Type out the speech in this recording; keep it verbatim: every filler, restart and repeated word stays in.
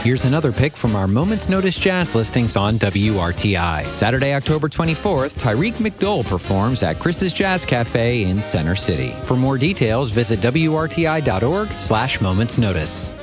Here's another pick from our Moments Notice Jazz listings on W R T I. Saturday, October twenty-fourth, Tyreek McDowell performs at Chris's Jazz Cafe in Center City. For more details, visit W R T I dot org slash Moments Notice.